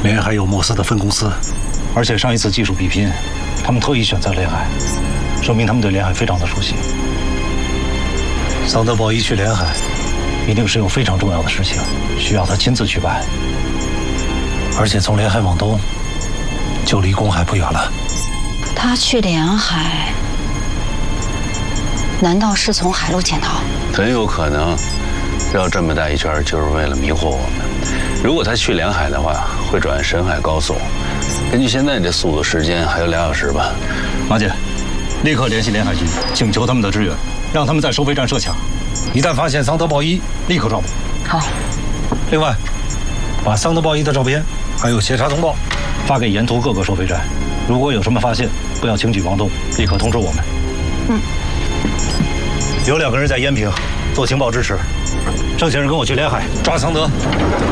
连海有莫斯的分公司，而且上一次技术比拼，他们特意选择连海，说明他们对连海非常的熟悉。桑德鲍伊去连海，一定是有非常重要的事情，需要他亲自去办。而且从连海往东，就离公海不远了。 他去连海，难道是从海路潜逃？ 很有可能，绕这么大一圈就是为了迷惑我们。如果他去连海的话，会转沈海高速。根据现在这速度，时间还有2小时吧。 马姐，立刻联系连海局，请求他们的支援，让他们在收费站设卡。一旦发现桑德鲍伊，立刻抓捕。 好。 另外，把桑德鲍伊的照片还有协查通报发给沿途各个收费站。如果有什么发现，不要轻举妄动，立刻通知我们。有2个人在延平做情报支持，郑先生跟我去连海抓桑德。